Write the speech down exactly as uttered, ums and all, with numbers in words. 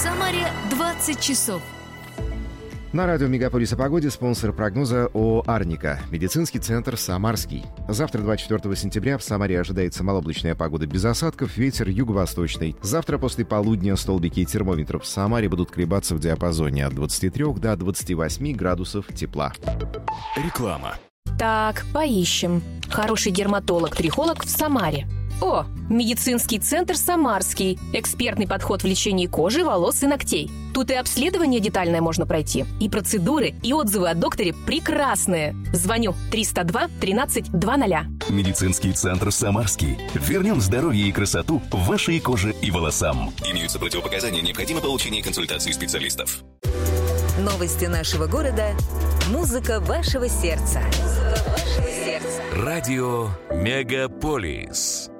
Самаре двадцать часов. На радио «Мегаполис» о погоде спонсор прогноза ООО «Арника». Медицинский центр «Самарский». Завтра, двадцать четвёртого сентября, в Самаре ожидается малооблачная погода без осадков, ветер юго-восточный. Завтра после полудня столбики термометров в Самаре будут колебаться в диапазоне от двадцати трёх до двадцати восьми градусов тепла. Реклама. Так, поищем. Хороший дерматолог-трихолог в Самаре. О, медицинский центр «Самарский». Экспертный подход в лечении кожи, волос и ногтей. Тут и обследование детальное можно пройти, и процедуры, и отзывы о докторе прекрасные. Звоню триста два тринадцать двадцать. Медицинский центр «Самарский». Вернем здоровье и красоту вашей коже и волосам. Имеются противопоказания, необходимо получение консультации специалистов. Новости нашего города. Музыка вашего сердца. Музыка вашего сердца. Радио «Мегаполис».